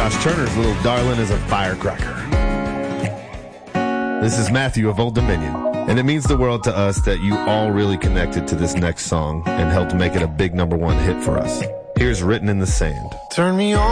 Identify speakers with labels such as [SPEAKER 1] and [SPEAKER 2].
[SPEAKER 1] Josh Turner's little darling is a firecracker. This is Matthew of Old Dominion, and it means the world to us that you all really connected to this next song and helped make it a big #1 hit for us. Here's Written in the Sand.
[SPEAKER 2] Turn me on.